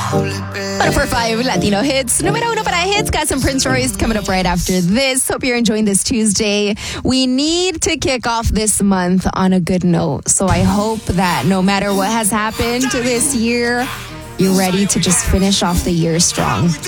But for 5 Latino hits, numero uno para hits. Got some Prince Royce coming up right after this. Hope you're enjoying this Tuesday. We need to kick off this month on a good note. So I hope that no matter what has happened this year, you're ready to just finish off the year strong.